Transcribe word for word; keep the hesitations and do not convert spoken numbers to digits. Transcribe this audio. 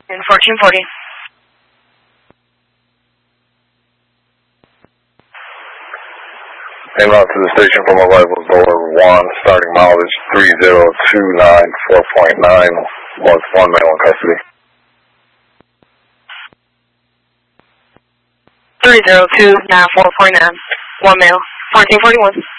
In fourteen forty. Inbound to the station from arrivals over one, starting mileage three zero two nine four point nine, was one male in custody. three zero two nine four point nine, one male, fourteen forty-one.